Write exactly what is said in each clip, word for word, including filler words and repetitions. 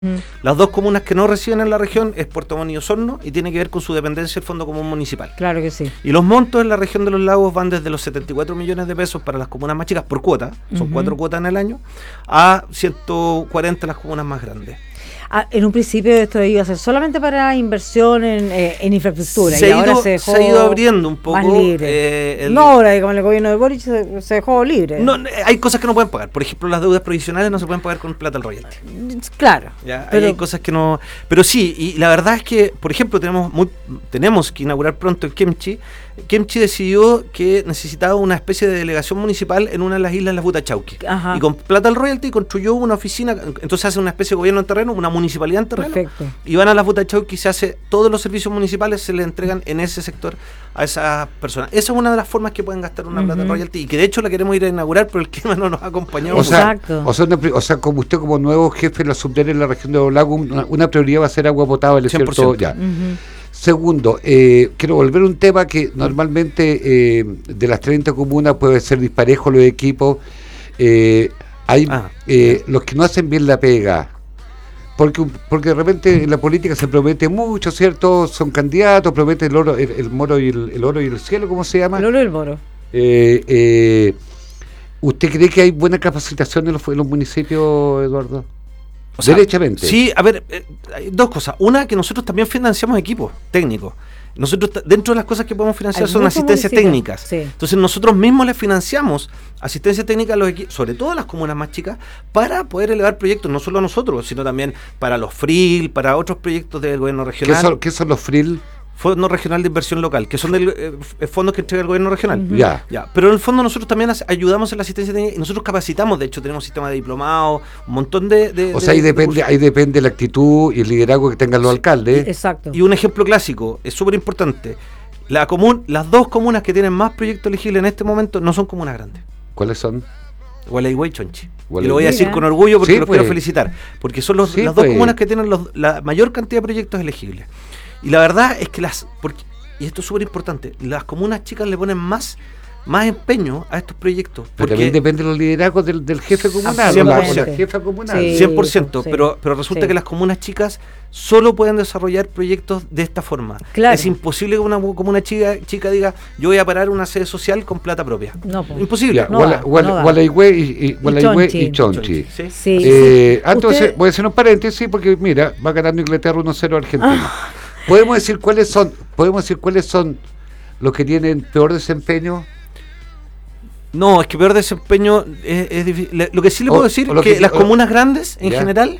Mm. Las dos comunas que no reciben en la región es Puerto Montt y Osorno, y tiene que ver con su dependencia del Fondo Común Municipal. Claro que sí. Y los montos en la región de los lagos van desde los setenta y cuatro millones de pesos para las comunas más chicas por cuota, son uh-huh. cuatro cuotas en el año, a ciento cuarenta las comunas más grandes. Ah, en un principio esto iba a ser solamente para inversión en, eh, en infraestructura, se y ido, ahora se dejó se ha ido abriendo un poco. Más libre. Eh, el, no, ahora con el gobierno de Boric se, se dejó libre. No, hay cosas que no pueden pagar. Por ejemplo, las deudas provisionales no se pueden pagar con plata al royalty. Claro. ¿Ya? Pero, hay cosas que no. Pero sí, y la verdad es que, por ejemplo, tenemos muy, tenemos que inaugurar pronto el Kemchi. Kemchi decidió que necesitaba una especie de delegación municipal en una de las islas, las Butachauqui. Ajá. Y con plata al royalty construyó una oficina, entonces hace una especie de gobierno en terreno, una municipalidad en terreno. Perfecto. Y van a las Butachauqui, se hace, todos los servicios municipales se le entregan en ese sector a esas personas. Esa es una de las formas que pueden gastar una uh-huh. plata al royalty, y que de hecho la queremos ir a inaugurar, pero el clima no nos ha acompañado. O sea, o sea, una, o sea, como usted como nuevo jefe de la subdere en la región de los lagos, una, una prioridad va a ser agua potable, ¿cierto? Ya. Uh-huh. Segundo, eh, quiero volver a un tema que normalmente eh, de las treinta comunas puede ser disparejo los equipos. Eh, hay ah. eh, los que no hacen bien la pega, porque porque de repente en la política se promete mucho, ¿cierto? Son candidatos, prometen el oro, el, el moro y el, el oro y el cielo, ¿cómo se llama? El oro y el moro. Eh, eh, ¿Usted cree que hay buena capacitación en los, en los municipios, Eduardo? O sea, derechamente. Sí, a ver, eh, hay dos cosas. Una, que nosotros también financiamos equipos técnicos. Nosotros, dentro de las cosas que podemos financiar, hay son asistencias técnicas. Sí. Entonces nosotros mismos les financiamos asistencia técnica a los equipos, sobre todo a las comunas más chicas, para poder elevar proyectos, no solo a nosotros, sino también para los F R I L, para otros proyectos del gobierno regional. ¿Qué son, qué son los F R I L? Fondo Regional de Inversión Local, que son del, eh, fondos que entrega el gobierno regional. Uh-huh. Ya. Ya. Pero en el fondo nosotros también ayudamos en la asistencia técnica y nosotros capacitamos, de hecho tenemos sistema de diplomados, un montón de... de o sea, de, ahí depende de ahí depende la actitud y el liderazgo que tengan los sí. alcaldes. Exacto. Y un ejemplo clásico, es súper importante, la común, las dos comunas que tienen más proyectos elegibles en este momento no son comunas grandes. ¿Cuáles son? Gualeguay y Chonchi. Gualeguay. Y lo voy a decir con orgullo porque sí, los pues. quiero felicitar, porque son los, sí, las pues. dos comunas que tienen los, la mayor cantidad de proyectos elegibles. Y la verdad es que las... Porque, y esto es súper importante, las comunas chicas le ponen más más empeño a estos proyectos. Pero también depende de los liderazgos del, del jefe comunal, cien por ciento. o la, o la jefa comunal. Sí, cien por ciento, sí, pero, pero resulta sí. que las comunas chicas solo pueden desarrollar proyectos de esta forma. Claro. Es imposible que una comuna chica, chica diga, yo voy a parar una sede social con plata propia. No, pues. Imposible. Ya, no Guala, da, Guala, no da. Gualeguay y, y, Gualeguay y Chonchi. Sí. Sí. Eh, ¿Usted? Entonces, voy a hacer un paréntesis porque, mira, va ganando Inglaterra uno cero a Argentina. Ah. ¿Podemos decir cuáles son, podemos decir cuáles son los que tienen peor desempeño? No, es que peor desempeño es, es difícil. Lo que sí le puedo o, decir es que, que las o, comunas grandes, en ya. general,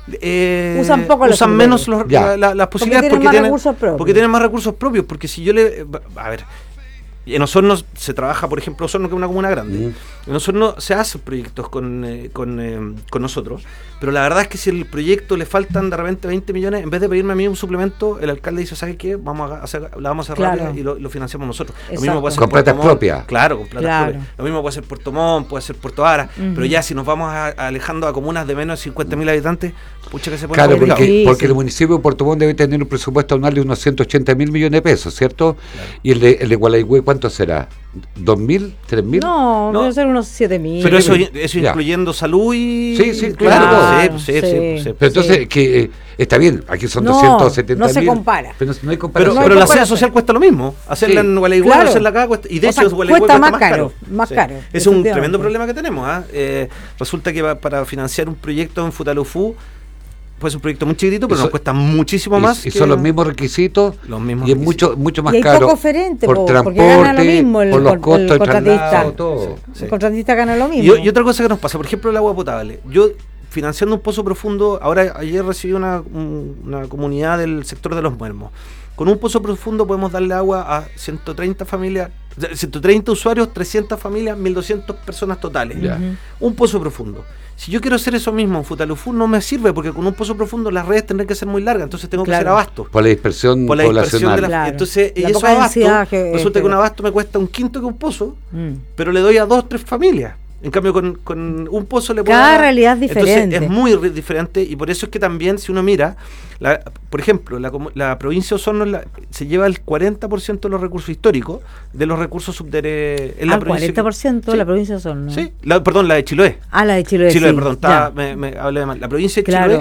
eh, usan, poco usan menos los, la, la, las posibilidades porque tienen, porque, tienen, porque tienen más recursos propios. Porque si yo le... A ver... En Osorno se trabaja, por ejemplo, Osorno, que es una comuna grande. Mm. En Osorno se hacen proyectos con, eh, con, eh, con nosotros, pero la verdad es que si el proyecto le faltan de repente veinte millones, en vez de pedirme a mí un suplemento, el alcalde dice, ¿sabes qué? Vamos a hacer, la vamos a hacer claro. rápida y lo, lo financiamos nosotros. Exacto. Lo mismo puede ser con plata propia. Claro, con plata claro. propia. Lo mismo puede ser Puerto Montt, puede ser Puerto Vara, uh-huh. pero ya si nos vamos a, a alejando a comunas de menos de cincuenta mil habitantes, pucha que se pone claro, complicado. porque, sí, porque sí. el municipio de Puerto Montt debe tener un presupuesto anual de unos ciento ochenta mil millones de pesos, ¿cierto? Claro. Y el de, el de Gualeguay, ¿cuánto será? ¿Dos mil? ¿Tres mil? No, no, debe ser unos siete mil. Pero eso, eso incluyendo salud y... Sí, sí, claro. claro. Sí, sí, sí, sí, sí. Pero entonces, sí. que eh, está bien, aquí son no, doscientos setenta mil. No se compara. Pero no hay comparación. Pero, no pero hay la sede social cuesta lo mismo. Hacerla sí. en Gualeguay, claro. hacerla acá cuesta... Y de o hecho, sea, Gualeguay cuesta, cuesta más caro. Más sí. caro. Ese es un tremendo problema que tenemos. ¿eh? Eh, resulta que para financiar un proyecto en Futalufú, pues es un proyecto muy chiquitito, pero eso, nos cuesta muchísimo y, más. Y que son los mismos requisitos los mismos y es requisitos. mucho mucho más y hay caro. Poco oferente, por po, transporte, porque gana lo mismo el, por los costos el contratista. Todo. Sí, sí. El contratista gana lo mismo. Y, y otra cosa que nos pasa, por ejemplo, el agua potable. Yo, financiando un pozo profundo, ahora ayer recibí una, una comunidad del sector de los Muermos. Con un pozo profundo podemos darle agua a ciento treinta familias, ciento treinta usuarios, trescientas familias, mil doscientas personas totales. Yeah. Un pozo profundo. Si yo quiero hacer eso mismo en Futalufú, no me sirve, porque con un pozo profundo las redes tendrán que ser muy largas, entonces tengo claro. que hacer abasto. Por la dispersión Por la poblacional. dispersión de la, claro. Entonces, la y eso abasto, que, resulta que... que un abasto me cuesta un quinto que un pozo, mm. pero le doy a dos, tres familias. En cambio, con, con un pozo le puedo Cada dar, realidad es diferente. Entonces, es muy re- diferente, y por eso es que también, si uno mira, la, por ejemplo, la, la provincia de Osorno la, se lleva el cuarenta por ciento de los recursos históricos, de los recursos subdere... En la cuarenta por ciento de la provincia de Osorno. Sí, la, perdón, la de Chiloé. Ah, la de Chiloé, Chiloé, sí, perdón, estaba, me, me hablé de mal. La provincia de claro. Chiloé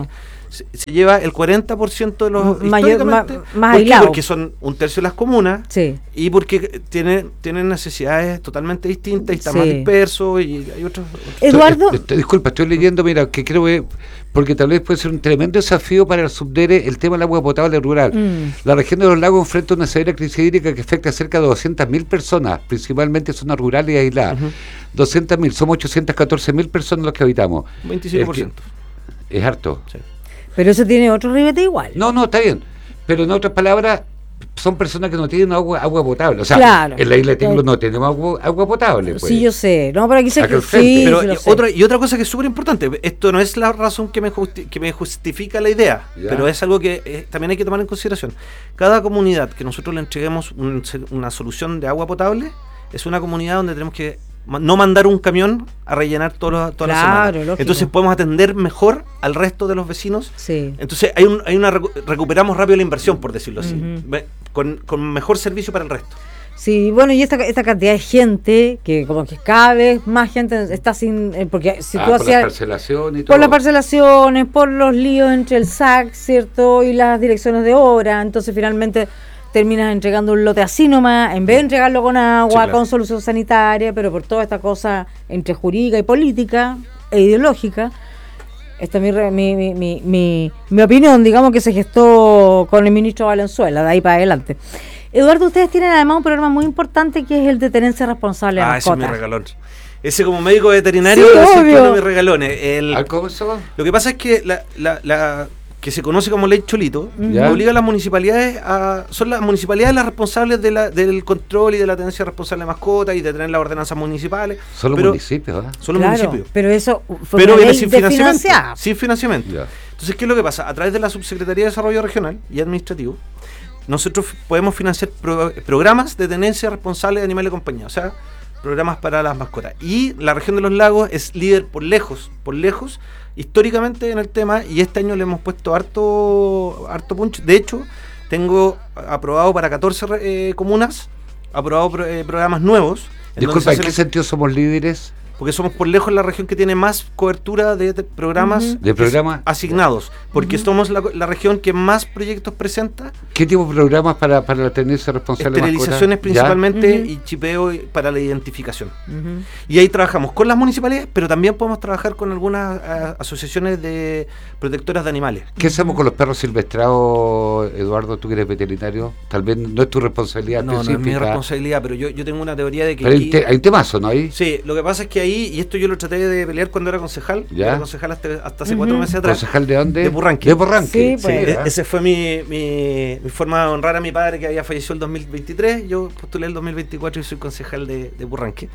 se, se lleva el cuarenta por ciento de los mayor, más, más ¿por qué? Porque son un tercio de las comunas sí. y porque tienen, tienen necesidades totalmente distintas y está sí. más disperso y hay otros... otros. Eduardo... Eh, eh, disculpa, estoy leyendo, mira, que creo que... porque tal vez puede ser un tremendo desafío para el Subdere el tema del agua potable rural. Mm. La región de los lagos enfrenta una severa crisis hídrica que afecta a cerca de doscientas mil personas, principalmente zonas rurales y aisladas. Uh-huh. doscientas mil, somos ochocientas catorce mil personas los que habitamos. veinticinco por ciento. Es harto. Sí. Pero eso tiene otro ribete igual. No, no, está bien. Pero en otras palabras, son personas que no tienen agua agua potable. O sea, claro, en la isla de Tinglo no tenemos agua, agua potable. Pues. Sí, yo sé. No, pero aquí se que sí, pero sí y otra, y otra cosa que es súper importante, esto no es la razón que me, justi- que me justifica la idea, ¿ya? Pero es algo que eh, también hay que tomar en consideración. Cada comunidad que nosotros le entreguemos un, una solución de agua potable es una comunidad donde tenemos que no mandar un camión a rellenar todo, toda claro, la semana. Lógico. Entonces podemos atender mejor al resto de los vecinos. Sí. Entonces hay, un, hay una recu- recuperamos rápido la inversión, por decirlo así, uh-huh. con, con mejor servicio para el resto. Sí, bueno, y esta esta cantidad de gente, que como que cada vez más gente está sin... Eh, porque si ah, tú por hacías... la parcelación y todo. Por las parcelaciones, por los líos entre el S A C, ¿cierto? Y las direcciones de obra, entonces finalmente... terminas entregando un lote así nomás, en vez de entregarlo con agua, sí, claro. con solución sanitaria, pero por toda esta cosa entre jurídica y política e ideológica. Esta es mi, mi, mi, mi, mi, mi opinión, digamos, que se gestó con el ministro Valenzuela, de ahí para adelante. Eduardo, ustedes tienen además un programa muy importante que es el de tenencia responsable de ah, mascotas. Ah, ese es mi regalón. Ese como médico veterinario, sí, ese obvio. es uno de mis regalones. El, ¿Cómo se llama? Lo que pasa es que la... la, la que se conoce como ley Cholito, ¿ya? Obliga a las municipalidades a... Son las municipalidades las responsables de la, del control y de la tenencia responsable de mascotas y de tener las ordenanzas municipales. Son los pero, municipios, ¿eh? Son los claro, municipios. Pero eso fue pero una viene ley sin de financiamiento. financiar. Sin financiamiento. Ya. Entonces, ¿qué es lo que pasa? A través de la Subsecretaría de Desarrollo Regional y Administrativo, nosotros podemos financiar pro, programas de tenencia responsable de animales de compañía. O sea, programas para las mascotas. Y la región de los lagos es líder por lejos, por lejos, históricamente en el tema, y este año le hemos puesto harto harto punch. De hecho, tengo aprobado para catorce eh, comunas, aprobado pro, eh, programas nuevos. Disculpa, ¿en qué sentido somos líderes? Porque somos por lejos la región que tiene más cobertura de, de programas uh-huh. de programas asignados, porque uh-huh. somos la, la región que más proyectos presenta. ¿Qué tipo de programas para, para la tenencia responsable? Esterilizaciones principalmente uh-huh. y chipeo para la identificación. Uh-huh. Y ahí trabajamos con las municipalidades, pero también podemos trabajar con algunas uh, asociaciones de protectoras de animales. ¿Qué hacemos con los perros silvestrados, Eduardo? Tú que eres veterinario, tal vez no es tu responsabilidad. No, específica. No es mi responsabilidad, pero yo, yo tengo una teoría de que... Pero aquí, hay, te, hay un temazo, ¿no? Ahí. Sí, lo que pasa es que ahí, y esto yo lo traté de pelear cuando era concejal, ¿ya? Era concejal hasta, hasta hace uh-huh. cuatro meses atrás. ¿Concejal de dónde? De Purranque. De Purranque. Sí, pues. Sí, ese fue mi, mi, mi forma de honrar a mi padre que había fallecido el dos mil veintitrés. Yo postulé el dos mil veinticuatro y soy concejal de, de Purranque.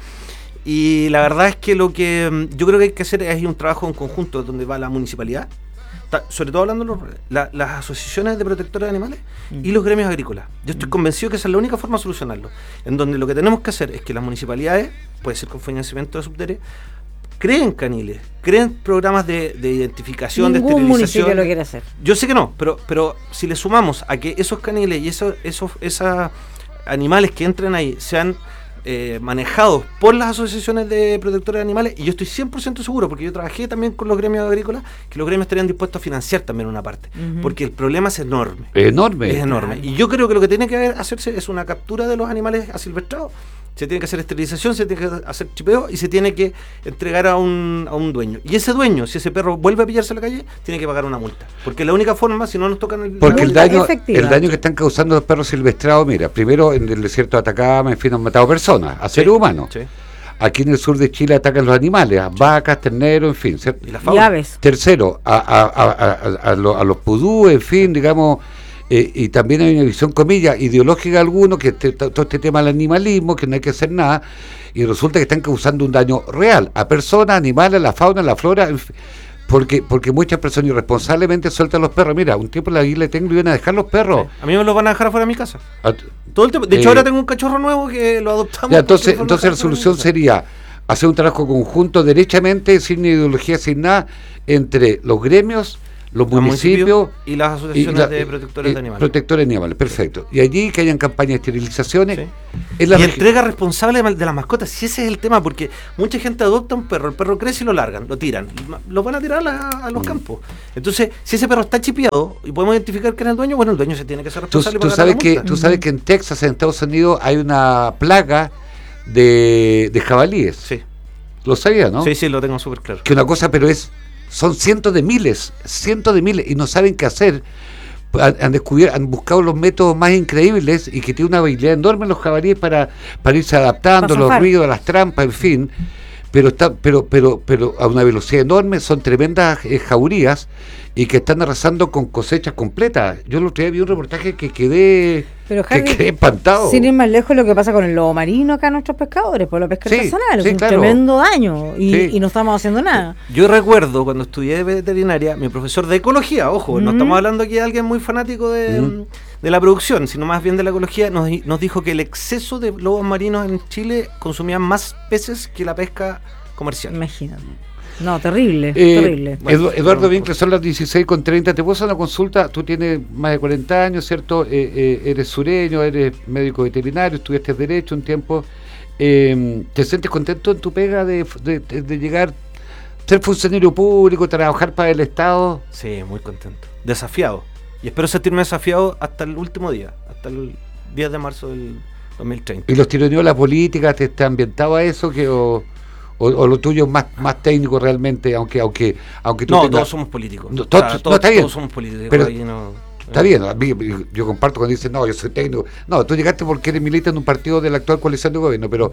Y la verdad es que lo que yo creo que hay que hacer es un trabajo en conjunto donde va la municipalidad, sobre todo hablando de los, la, las asociaciones de protectores de animales mm. y los gremios agrícolas. Yo estoy mm. convencido que esa es la única forma de solucionarlo, en donde lo que tenemos que hacer es que las municipalidades, puede ser con financiamiento de Subdere, creen caniles, creen programas de, de identificación, Ningún de esterilización. Municipio lo quiere hacer. Yo sé que no, pero pero si le sumamos a que esos caniles y esos esos esos animales que entren ahí sean Eh, manejados por las asociaciones de protectores de animales, y yo estoy cien por ciento seguro, porque yo trabajé también con los gremios agrícolas, que los gremios estarían dispuestos a financiar también una parte, uh-huh. porque el problema es enorme. Enorme. Es enorme. Claro. Y yo creo que lo que tiene que hacerse es una captura de los animales asilvestrados, se tiene que hacer esterilización, se tiene que hacer chipeo y se tiene que entregar a un, a un dueño. Y ese dueño, si ese perro vuelve a pillarse en la calle, tiene que pagar una multa. Porque la única forma, si no nos tocan el... Porque el daño, el daño que están causando los perros silvestrados, mira, primero en el desierto de Atacama, en fin, han matado personas, a seres sí, humanos. Sí. Aquí en el sur de Chile atacan los animales, a vacas, terneros, en fin. ¿cierto? Y, la y aves. Tercero, a, a, a, a, a, lo, a los pudúes, en fin, digamos... Eh, y también hay una visión, comillas, ideológica de algunos, que te, todo este tema del animalismo, que no hay que hacer nada, y resulta que están causando un daño real a personas, animales, a la fauna, a la flora, porque porque muchas personas irresponsablemente sueltan los perros. Mira, un tiempo en la isla tengo y iban a dejar los perros. Sí. A mí me los van a dejar afuera de mi casa. A, todo el tiempo. De hecho, eh, ahora tengo un cachorro nuevo que lo adoptamos. Ya, entonces entonces la solución sería hacer un trabajo conjunto, derechamente, sin ideología, sin nada, entre los gremios, los municipios y las asociaciones y la, de protectores eh, de animales. Protectores de animales, perfecto. Y allí que hayan campañas de esterilizaciones. Sí. Es la y regi- entrega responsable de las mascotas, si ese es el tema, porque mucha gente adopta un perro, el perro crece y lo largan, lo tiran, lo van a tirar a, a los mm. campos. Entonces, si ese perro está chipeado y podemos identificar quién es el dueño, bueno, el dueño se tiene que ser responsable. Tú, tú, sabes, que, tú sabes que en Texas, en Estados Unidos, hay una plaga de, de jabalíes. Sí. ¿Lo sabías, no? Sí, sí, lo tengo súper claro. Que una cosa, pero es... Son cientos de miles, cientos de miles, y no saben qué hacer. Han, han descubierto, han buscado los métodos más increíbles y que tiene una habilidad enorme los jabalíes para, para irse adaptando, los ruidos, las trampas, en fin. Pero está, pero, pero, pero a una velocidad enorme, son tremendas eh, jaurías y que están arrasando con cosechas completas. Yo el otro día vi un reportaje que quedé, pero, que Harry, quedé espantado. Sin ir más lejos, lo que pasa con el lobo marino acá nuestros pescadores, por la pesca sí, artesanal, sí, es un claro. tremendo daño y, sí. y no estamos haciendo nada. Yo recuerdo cuando estudié veterinaria, mi profesor de ecología, ojo, mm. no estamos hablando aquí de alguien muy fanático de, mm. de la producción, sino más bien de la ecología, nos, nos dijo que el exceso de lobos marinos en Chile consumían más peces que la pesca comercial. Imagínate. No, terrible, eh, terrible. Bueno, Edu, Eduardo Winkler, son las dieciséis con treinta. Te puedo hacer una consulta. Tú tienes más de cuarenta años, ¿cierto? Eh, eh, eres sureño, eres médico veterinario, estudiaste Derecho un tiempo. Eh, ¿Te sientes contento en tu pega de, de, de, de llegar, ser funcionario público, trabajar para el Estado? Sí, muy contento. Desafiado. Y espero sentirme desafiado hasta el último día, hasta el diez de marzo del dos mil treinta. ¿Y los tironeos de la política te está ambientado a eso? que o O, o lo tuyo es más, más técnico realmente, aunque aunque aunque tú no, tengas... todos somos políticos. No, todos, o sea, no, todos, está bien. Todos somos políticos. Pero, ahí no, está bien, yo comparto cuando dicen, no, yo soy técnico. No, tú llegaste porque eres militante en un partido de la actual coalición de gobierno, pero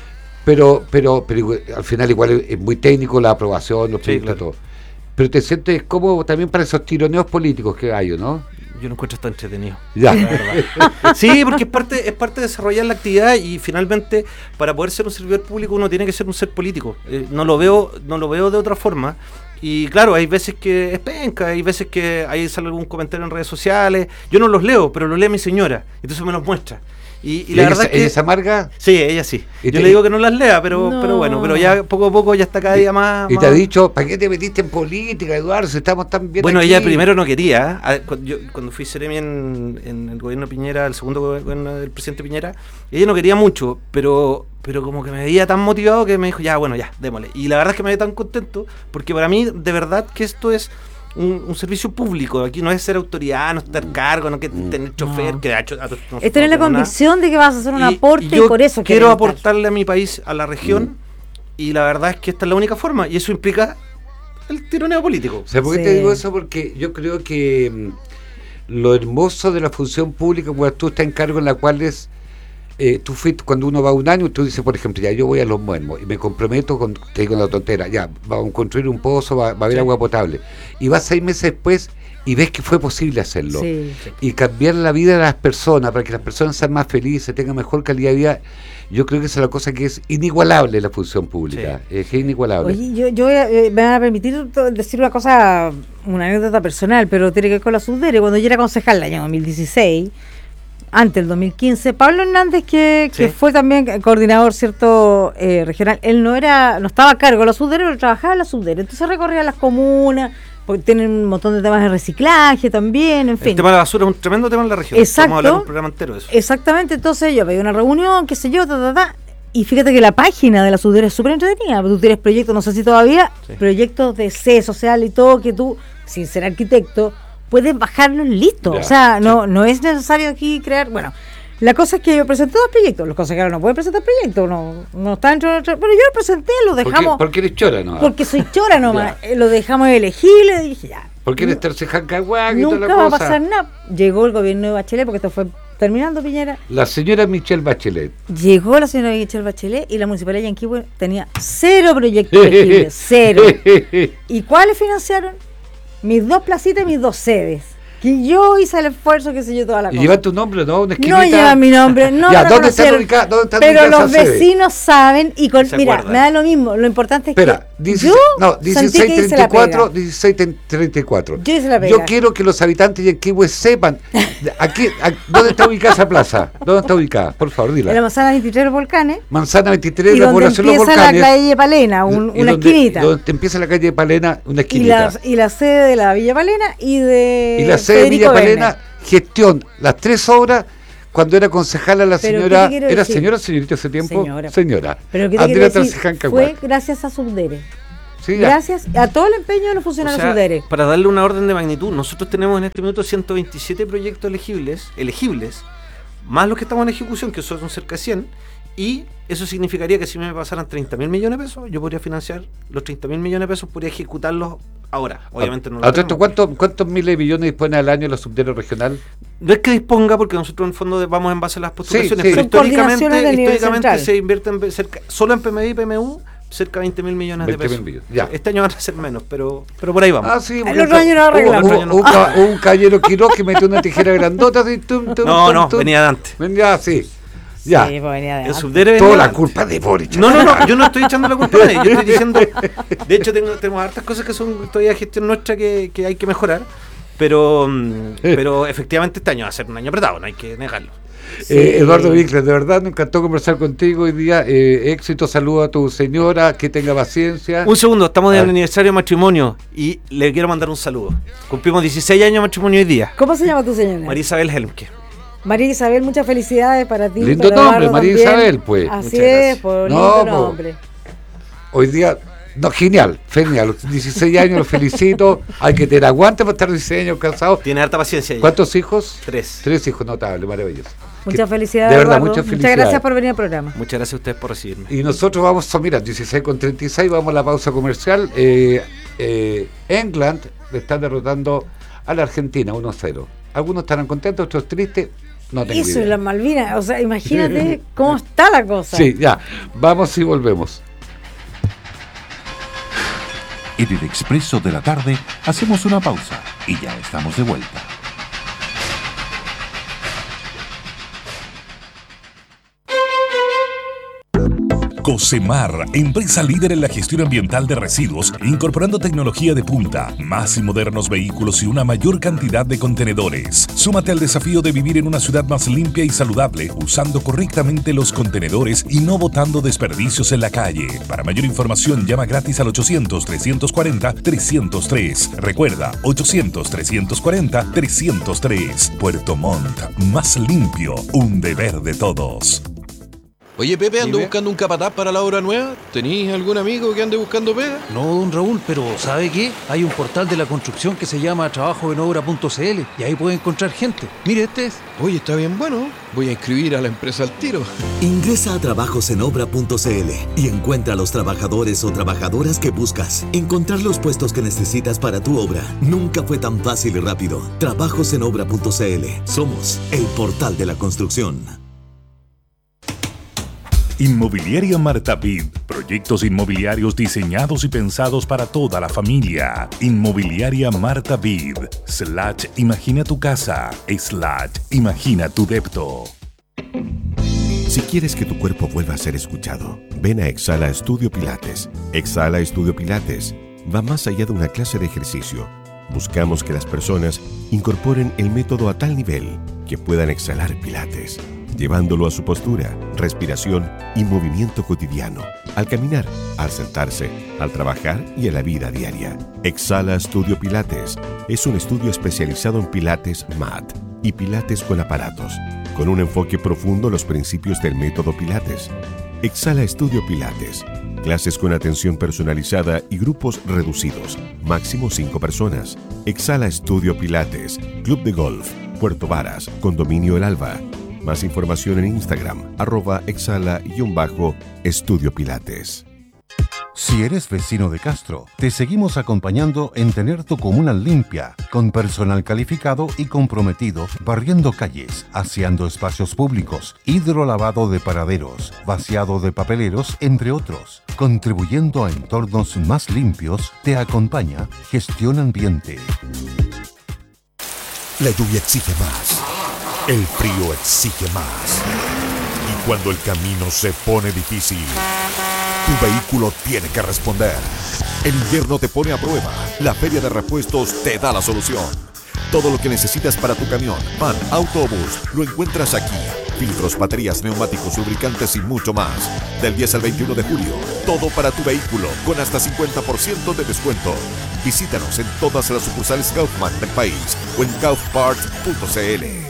pero pero pero al final igual es, es muy técnico la aprobación, los proyectos, sí, claro. todo. Pero te sientes cómodo también para esos tironeos políticos que hay, ¿no? Yo lo encuentro tan entretenido. Ya. La verdad. Sí, porque es parte, es parte de desarrollar la actividad y finalmente para poder ser un servidor público uno tiene que ser un ser político. Eh, no lo veo, no lo veo de otra forma. Y claro, hay veces que es penca, hay veces que ahí sale algún comentario en redes sociales. Yo no los leo, pero lo lee mi señora. Entonces me los muestra. Y, y la ¿Ella, verdad es que ella se amarga? Sí, ella sí. Yo te, le digo que no las lea, pero no. pero bueno, pero ya poco a poco ya está cada día más... Y más... te ha dicho, ¿para qué te metiste en política, Eduardo? Si estamos tan bien Bueno, aquí. ella primero no quería. Cuando, yo, cuando fui seremi en, en el gobierno Piñera, el segundo gobierno del presidente Piñera, ella no quería mucho, pero pero como que me veía tan motivado que me dijo, ya, bueno, ya, démosle. Y la verdad es que me veía tan contento, porque para mí, de verdad, que esto es... Un, un servicio público, aquí no es ser autoridad, no estar cargo, no que tener chofer, no. que de hecho a, no, es tener no la convicción nada. De que vas a hacer un y, aporte y, y por eso quiero aportarle a mi país, a la región, mm. y la verdad es que esta es la única forma, y eso implica el tironeo político. O sea, ¿por qué sí. te digo eso? Porque yo creo que mm, lo hermoso de la función pública, cuando tú estás en cargo en la cual es Eh, tú fuiste, cuando uno va un año, tú dices, por ejemplo, ya yo voy a Los Muermos y me comprometo con, te digo la tontera, ya, vamos a construir un pozo, va, va a haber sí. agua potable. Y vas seis meses después y ves que fue posible hacerlo. Sí. Y cambiar la vida de las personas para que las personas sean más felices, tengan mejor calidad de vida. Yo creo que esa es la cosa que es inigualable en la función pública. Sí. Es que es inigualable. Oye, yo, yo eh, me van a permitir decir una cosa, una anécdota personal, pero tiene que ver con la Subdere. Cuando yo era concejal el año dos mil dieciséis, antes del dos mil quince, Pablo Hernández, que, que sí. fue también coordinador cierto eh, regional, él no era no estaba a cargo de la Subdere, pero trabajaba en la Subdere, entonces recorría las comunas, porque tienen un montón de temas de reciclaje también, en fin. El tema de la basura es un tremendo tema en la región. Exacto. Vamos a hablar un programa entero de eso. Exactamente, entonces yo pedí una reunión, qué sé yo, ta, ta, ta, y fíjate que la página de la Subdere es súper entretenida, tú tienes proyectos, no sé si todavía, sí. proyectos de C social y todo, que tú, sin ser arquitecto, puedes bajarlos listos, ya, o sea, sí. no no es necesario aquí crear, bueno, la cosa es que yo presenté dos proyectos, los consejeros no pueden presentar proyectos, no no está dentro de nuestra, pero yo lo presenté, lo dejamos... ¿Por qué, eres chora nomás? Porque soy chora nomás, eh, lo dejamos elegible, y dije ya. ¿Por qué eres tercejancahuac y nunca toda la va cosa? a pasar nada, llegó el gobierno de Bachelet, porque esto fue terminando Piñera. La señora Michelle Bachelet. Llegó la señora Michelle Bachelet y la municipalidad de Yanquihue tenía cero proyectos elegibles, cero. ¿Y cuáles financiaron? Mis dos placitas y mis dos sedes. Que yo hice el esfuerzo, que sé yo, toda la cosa. ¿Y lleva tu nombre, no? Una no lleva mi nombre, no ya, lo ¿dónde está ubicada? ¿Dónde está Pero ubicada los vecinos sede? saben, y con, mira, acuerdan. Me da lo mismo, lo importante es Espera, que... dieciséis, no, dieciséis treinta y cuatro, dieciséis treinta y cuatro. Yo, Yo quiero que los habitantes de Yanquihue sepan aquí, aquí, dónde está ubicada esa plaza. ¿Dónde está ubicada? Por favor, dila. En la manzana veintitrés Los Volcanes. Manzana veintitrés, y la población de Los Volcanes. Empieza la calle Palena, un, una donde, esquinita. Donde empieza la calle Palena, una esquinita. Y la, y la sede de la Villa Palena y de Y la sede de Villa Palena, gestión, las tres obras. Cuando era concejala la señora, ¿era decir? señora o señorita ese tiempo? Señora. Señora. Pero ¿qué te Andrea decir? Fue gracias a Subdere. Sí, gracias a todo el empeño de los funcionarios o sea, de Subdere. Para darle una orden de magnitud, nosotros tenemos en este minuto ciento veintisiete proyectos elegibles, elegibles, más los que estamos en ejecución, que son cerca de cien, y eso significaría que si me pasaran treinta mil millones de pesos, yo podría financiar los treinta mil millones de pesos, podría ejecutarlos ahora. Obviamente no lo tenemos. ¿Cuántos, ¿Cuántos miles de millones dispone al año la Subdere regional? No es que disponga, porque nosotros en el fondo vamos en base a las postulaciones, sí, sí. pero históricamente, históricamente se invierten cerca, solo en P M I y P M U, cerca de veinte mil millones de pesos. Ya. Este año van a ser menos, pero pero por ahí vamos. Ah, sí, el otro año no arreglamos. Hubo, hubo, hubo un caballero Quiroz que metió una tijera grandota. Así, tum, tum, no, tum, no, tum. venía de antes. Venía así. Ya. Sí, pues venía de antes. Toda la culpa de Boric. No, no, no, yo no estoy echando la culpa a nadie. Yo estoy diciendo. De hecho, tengo, tenemos hartas cosas que son todavía gestión nuestra que, que hay que mejorar. Pero, pero efectivamente este año va a ser un año apretado, no hay que negarlo. Sí. Eh, Eduardo Winkler, de verdad me encantó conversar contigo hoy día. Eh, éxito, saludo a tu señora, que tenga paciencia. Un segundo, estamos en el aniversario de matrimonio y le quiero mandar un saludo. Cumplimos dieciséis años de matrimonio hoy día. ¿Cómo se llama tu señora? María Isabel Helmke. María Isabel, muchas felicidades para ti. Lindo para nombre, María también. Isabel, pues. Así es, por no, lindo nombre. Hoy día, no, genial, genial. Los dieciséis años, los felicito. Hay que tener aguante para estar dieciséis años casados. Tiene harta paciencia. ¿Cuántos hijos? Tres. Tres hijos, notable, maravilloso. Muchas felicidades, de verdad, Eduardo. muchas felicidades. Muchas gracias por venir al programa. Muchas gracias a ustedes por recibirme. Y nosotros vamos, mira, dieciséis con treinta y seis, vamos a la pausa comercial. Eh, eh, England le está derrotando a la Argentina uno a cero. Algunos estarán contentos, otros tristes. No tengo Eso idea. es la Malvinas, o sea, imagínate cómo está la cosa. Sí, ya, vamos y volvemos. En el Expreso de la Tarde hacemos una pausa y ya estamos de vuelta. Cocemar, empresa líder en la gestión ambiental de residuos, incorporando tecnología de punta, más y modernos vehículos y una mayor cantidad de contenedores. Súmate al desafío de vivir en una ciudad más limpia y saludable, usando correctamente los contenedores y no botando desperdicios en la calle. Para mayor información, llama gratis al ochocientos, trescientos cuarenta, trescientos tres. Recuerda, ochocientos, trescientos cuarenta, trescientos tres. Puerto Montt, más limpio, un deber de todos. Oye, Pepe, ando buscando un capataz para la obra nueva. ¿Tenís algún amigo que ande buscando pega? No, don Raúl, pero ¿sabe qué? Hay un portal de la construcción que se llama trabajo en obra punto c l y ahí puede encontrar gente. Mire, este es. Oye, está bien bueno. Voy a inscribir a la empresa al tiro. Ingresa a trabajos en obra punto c l y encuentra a los trabajadores o trabajadoras que buscas. Encontrar los puestos que necesitas para tu obra nunca fue tan fácil y rápido. trabajos en obra punto c l. Somos el portal de la construcción. Inmobiliaria Marta Vid. Proyectos inmobiliarios diseñados y pensados para toda la familia. Inmobiliaria Marta Vid. Slash imagina tu casa. Slash imagina tu depto. Si quieres que tu cuerpo vuelva a ser escuchado, ven a Exhala Estudio Pilates. Exhala Estudio Pilates va más allá de una clase de ejercicio. Buscamos que las personas incorporen el método a tal nivel que puedan exhalar Pilates, llevándolo a su postura, respiración y movimiento cotidiano, al caminar, al sentarse, al trabajar y en la vida diaria. Exhala Estudio Pilates es un estudio especializado en Pilates mat y Pilates con aparatos, con un enfoque profundo en los principios del método Pilates. Exhala Estudio Pilates, clases con atención personalizada y grupos reducidos, máximo cinco personas. Exhala Estudio Pilates, Club de Golf, Puerto Varas, Condominio El Alba. Más información en Instagram, arroba exhala-estudio pilates. Si eres vecino de Castro, te seguimos acompañando en tener tu comuna limpia, con personal calificado y comprometido, barriendo calles, aseando espacios públicos, hidrolavado de paraderos, vaciado de papeleros, entre otros. Contribuyendo a entornos más limpios, te acompaña Gestión Ambiente. La lluvia exige más. El frío exige más. Y cuando el camino se pone difícil, Tu vehículo tiene que responder. El invierno te pone a prueba. La Feria de Repuestos te da la solución. Todo lo que necesitas para tu camión, van, auto o bus, lo encuentras aquí. Filtros, baterías, neumáticos, lubricantes y mucho más. Del diez al veintiuno de julio, todo para tu vehículo, con hasta cincuenta por ciento de descuento. Visítanos en todas las sucursales Kaufman del país o en kaufparts punto c l.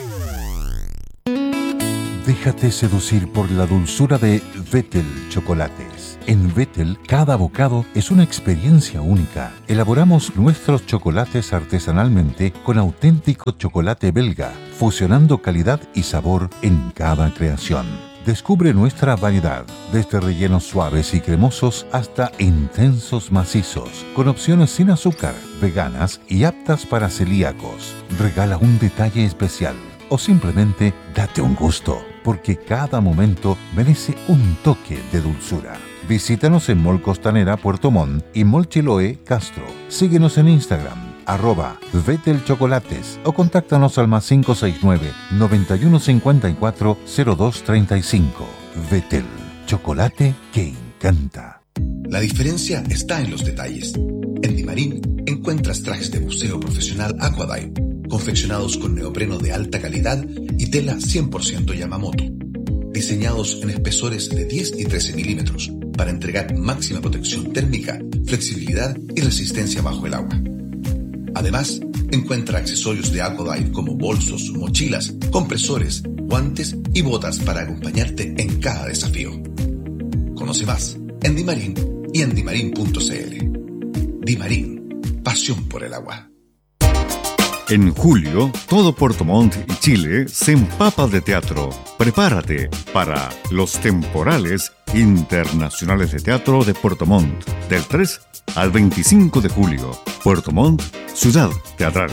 Déjate seducir por la dulzura de Vettel Chocolates. En Vettel, cada bocado es una experiencia única. Elaboramos nuestros chocolates artesanalmente con auténtico chocolate belga, fusionando calidad y sabor en cada creación. Descubre nuestra variedad, desde rellenos suaves y cremosos hasta intensos macizos, con opciones sin azúcar, veganas y aptas para celíacos. Regala un detalle especial o simplemente date un gusto, porque cada momento merece un toque de dulzura. Visítanos en Mall Costanera Puerto Montt y Mall Chiloé Castro. Síguenos en Instagram, arroba Vettel Chocolates, o contáctanos al más cinco seis nueve, noventa y uno cincuenta y cuatro, cero dos treinta y cinco. Vettel, chocolate que encanta. La diferencia está en los detalles. En Dimarín encuentras trajes de buceo profesional Aquadive, confeccionados con neopreno de alta calidad y tela cien por ciento Yamamoto, diseñados en espesores de diez y trece milímetros para entregar máxima protección térmica, flexibilidad y resistencia bajo el agua. Además, encuentra accesorios de Aquadive como bolsos, mochilas, compresores, guantes y botas para acompañarte en cada desafío. Conoce más en Dimarín y en dimarín punto c l. Dimarín, pasión por el agua. En julio, todo Puerto Montt y Chile se empapa de teatro. Prepárate para los temporales internacionales de teatro de Puerto Montt, del tres al veinticinco de julio. Puerto Montt, ciudad teatral.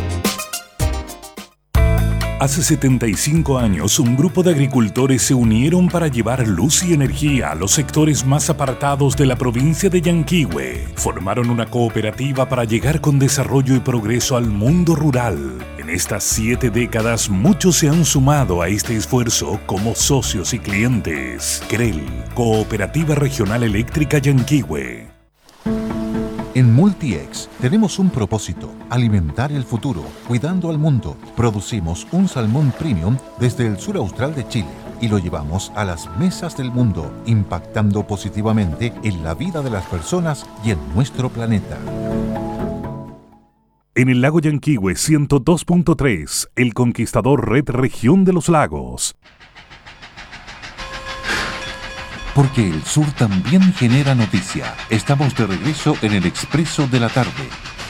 Hace setenta y cinco años, un grupo de agricultores se unieron para llevar luz y energía a los sectores más apartados de la provincia de Yanquihue. Formaron una cooperativa para llegar con desarrollo y progreso al mundo rural. En estas siete décadas, muchos se han sumado a este esfuerzo como socios y clientes. CREL, Cooperativa Regional Eléctrica Yanquihue. En Multiex tenemos un propósito: alimentar el futuro, cuidando al mundo. Producimos un salmón premium desde el sur austral de Chile y lo llevamos a las mesas del mundo, impactando positivamente en la vida de las personas y en nuestro planeta. En el lago Yanquihue ciento dos punto tres, El Conquistador Red Región de los Lagos. Porque el sur también genera noticia. Estamos de regreso en el Expreso de la Tarde.